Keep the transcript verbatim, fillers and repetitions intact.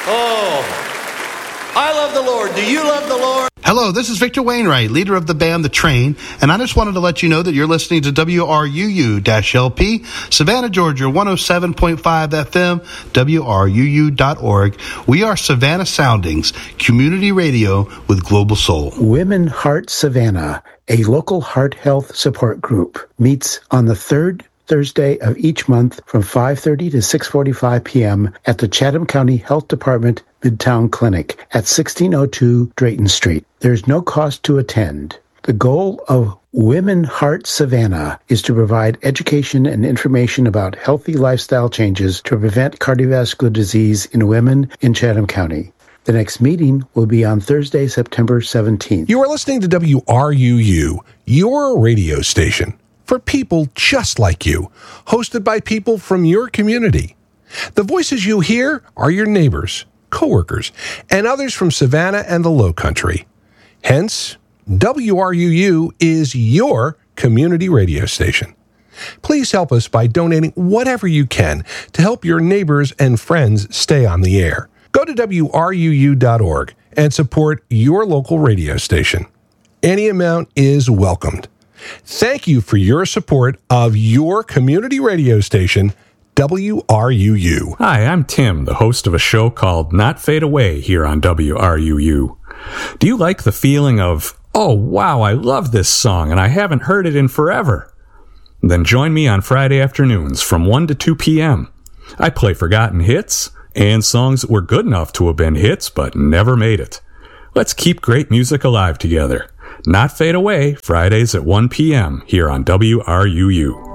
Oh, I love the Lord. Do you love the Lord? Hello, this is Victor Wainwright, leader of the band The Train, and I just wanted to let you know that you're listening to W R U U-L P, Savannah, Georgia, one oh seven point five F M, W R U U dot org. We are Savannah Soundings, community radio with global soul. Women Heart Savannah, a local heart health support group, meets on the third Thursday of each month from five thirty to six forty-five p.m. at the Chatham County Health Department Midtown Clinic at sixteen oh two Drayton Street. There is no cost to attend. The goal of Women Heart Savannah is to provide education and information about healthy lifestyle changes to prevent cardiovascular disease in women in Chatham County. The next meeting will be on Thursday, September seventeenth. You are listening to W R U U, your radio station for people just like you, hosted by people from your community. The voices you hear are your neighbors, coworkers, and others from Savannah and the Lowcountry. Hence, W R U U is your community radio station. Please help us by donating whatever you can to help your neighbors and friends stay on the air. Go to W R U U dot org and support your local radio station. Any amount is welcomed. Thank you for your support of your community radio station, W R U U. Hi, I'm Tim, the host of a show called Not Fade Away here on W R U U. Do you like the feeling of, oh wow, I love this song and I haven't heard it in forever? Then join me on Friday afternoons from one to two p.m. I play forgotten hits and songs that were good enough to have been hits but never made it. Let's keep great music alive together. Not Fade Away, Fridays at one p.m. here on W R U U.